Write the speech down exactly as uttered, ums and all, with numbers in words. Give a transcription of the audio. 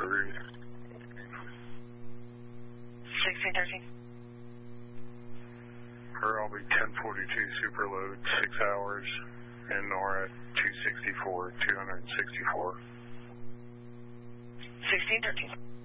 Ruth. sixteen thirteen. Her, I'll be ten forty-two superload, six hours, and Nora at two sixty-four, two sixty-four. sixteen thirteen.